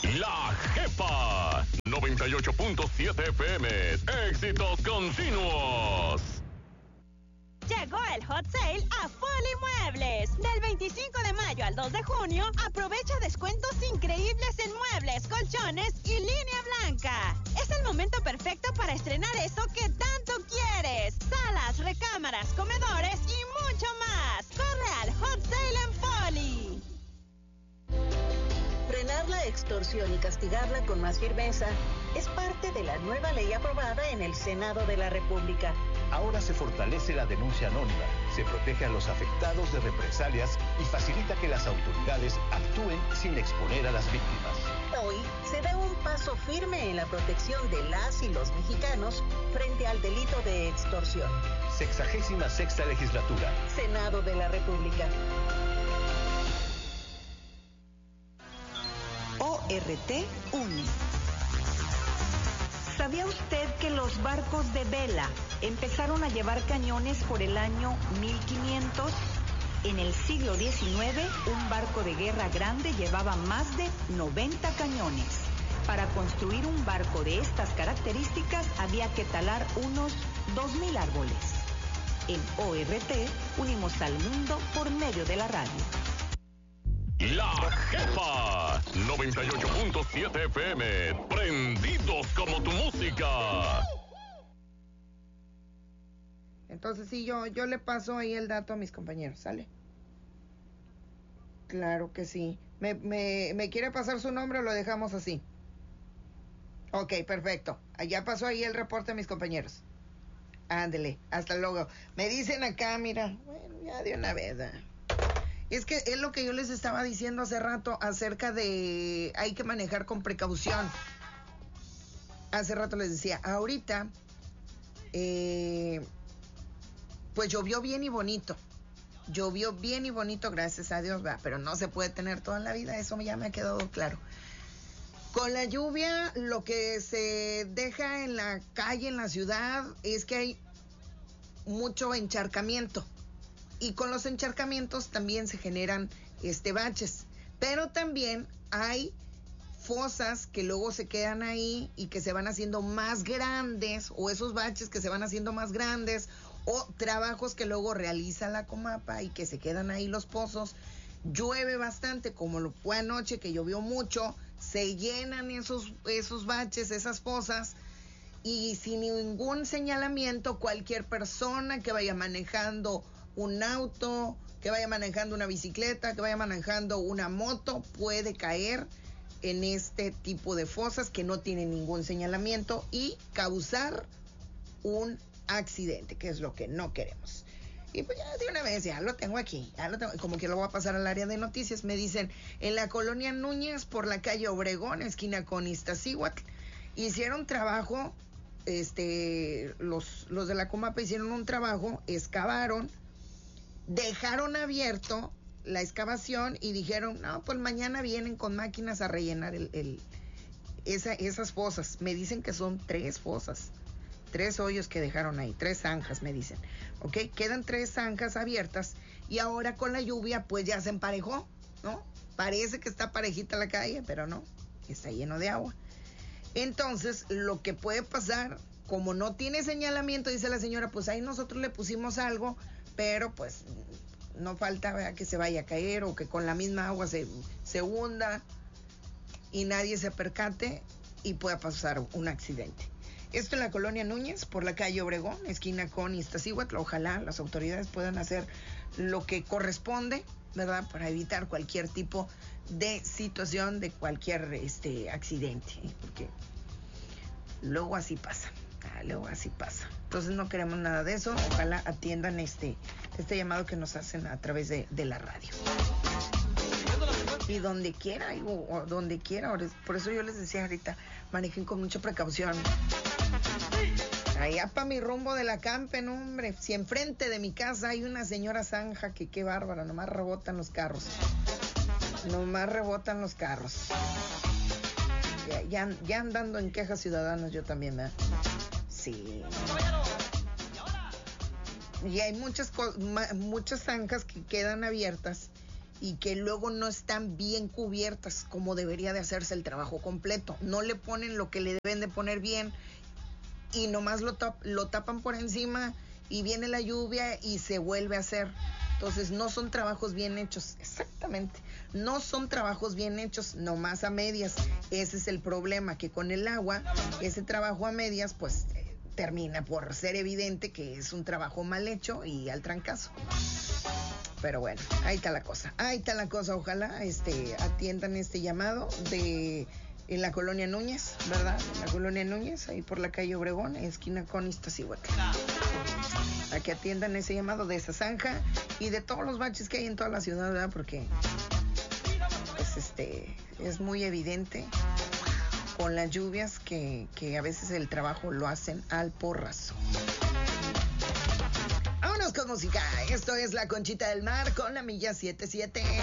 La Jefa 98.7 FM. Éxitos continuos. Llegó el Hot Sale a Foli Muebles. Del 25 de mayo al 2 de junio, aprovecha descuentos increíbles en muebles, colchones y línea blanca. Es el momento perfecto para estrenar eso que tanto quieres. Salas, recámaras, comedores y mucho más. Corre al Hot Sale en Foli. Frenar la extorsión y castigarla con más firmeza es parte de la nueva ley aprobada en el Senado de la República. Ahora se fortalece la denuncia anónima, se protege a los afectados de represalias y facilita que las autoridades actúen sin exponer a las víctimas. Hoy se da un paso firme en la protección de las y los mexicanos frente al delito de extorsión. 66ª legislatura. Senado de la República. ORT une. ¿Sabía usted que los barcos de vela empezaron a llevar cañones por el año 1500? En el siglo XIX, un barco de guerra grande llevaba más de 90 cañones. Para construir un barco de estas características había que talar unos 2,000 árboles. En ORT unimos al mundo por medio de la radio. La Jefa 98.7 FM. Prendidos como tu música. Entonces sí, yo le paso ahí el dato a mis compañeros, ¿sale? Claro que sí. ¿Me quiere pasar su nombre o lo dejamos así? Ok, perfecto. Ya pasó ahí el reporte a mis compañeros. Ándele, hasta luego. Me dicen acá, mira, bueno, ya de una vez. Es que es lo que yo les estaba diciendo hace rato acerca de hay que manejar con precaución. Hace rato les decía, ahorita, pues llovió bien y bonito. Llovió bien y bonito, gracias a Dios, pero no se puede tener toda la vida, eso ya me ha quedado claro. Con la lluvia, lo que se deja en la calle, en la ciudad, es que hay mucho encharcamiento. Y con los encharcamientos también se generan baches. Pero también hay fosas que luego se quedan ahí y que se van haciendo más grandes, o esos baches que se van haciendo más grandes, o trabajos que luego realiza la Comapa y que se quedan ahí los pozos. Llueve bastante, como lo fue anoche, que llovió mucho, se llenan esos baches, esas fosas, y sin ningún señalamiento, cualquier persona que vaya manejando un auto, que vaya manejando una bicicleta, que vaya manejando una moto, puede caer en este tipo de fosas que no tienen ningún señalamiento y causar un accidente, que es lo que no queremos. Y pues ya de una vez, ya lo tengo aquí, como que lo voy a pasar al área de noticias. Me dicen, en la colonia Núñez, por la calle Obregón, esquina con Iztaccíhuatl, hicieron trabajo, los de la Comapa hicieron un trabajo, excavaron, dejaron abierto la excavación y dijeron, no, pues mañana vienen con máquinas a rellenar esas fosas. Me dicen que son 3 fosas, 3 hoyos que dejaron ahí, 3 zanjas, me dicen. Ok, quedan 3 zanjas abiertas y ahora con la lluvia pues ya se emparejó, ¿no? Parece que está parejita la calle, pero no, está lleno de agua. Entonces, lo que puede pasar, como no tiene señalamiento, dice la señora, pues ahí nosotros le pusimos algo, pero pues no falta, ¿verdad?, que se vaya a caer o que con la misma agua se hunda y nadie se percate y pueda pasar un accidente. Esto en la colonia Núñez, por la calle Obregón, esquina con Iztaccíhuatl. Ojalá las autoridades puedan hacer lo que corresponde, ¿verdad?, para evitar cualquier tipo de situación, de cualquier accidente, porque luego así pasa. Entonces no queremos nada de eso. Ojalá atiendan este llamado que nos hacen a través de la radio. Y donde quiera, por eso yo les decía ahorita, manejen con mucha precaución. Allá para mi rumbo de la Campe, no, hombre, si enfrente de mi casa hay una señora zanja que qué bárbara, nomás rebotan los carros. Ya andando en quejas ciudadanas yo también, ¿verdad? Sí. Y hay muchas zanjas que quedan abiertas y que luego no están bien cubiertas como debería de hacerse el trabajo completo. No le ponen lo que le deben de poner bien y nomás lo tapan por encima y viene la lluvia y se vuelve a hacer. Entonces no son trabajos bien hechos, exactamente. No son trabajos bien hechos, nomás a medias. Ese es el problema, que con el agua, ese trabajo a medias, pues termina por ser evidente que es un trabajo mal hecho y al trancazo. Pero bueno, ahí está la cosa. Ojalá atiendan este llamado en la colonia Núñez, ¿verdad? En la colonia Núñez, ahí por la calle Obregón, esquina con Iztaccíhuatl. A que atiendan ese llamado de esa zanja y de todos los baches que hay en toda la ciudad, ¿verdad? Porque pues es muy evidente con las lluvias que a veces el trabajo lo hacen al porrazo. Vámonos con música. Esto es La Conchita del Mar con la Milla 77.